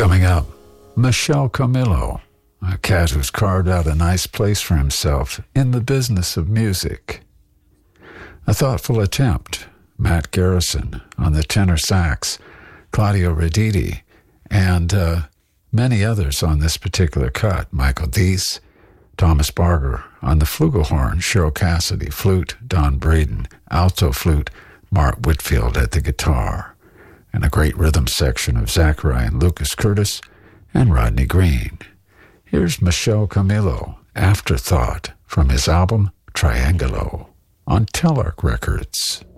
Coming up, Michel Camilo, a cat who's carved out a nice place for himself in the business of music. A thoughtful attempt, Matt Garrison on the tenor sax, Claudio Raditi, and many others on this particular cut. Michael Deese, Thomas Barger on the flugelhorn, Cheryl Cassidy, flute, Don Braden, alto flute, Mark Whitfield at the guitar, and a great rhythm section of Zachary and Lucas Curtis and Rodney Green. Here's Michel Camilo, Afterthought, from his album Triangolo on Telarc Records.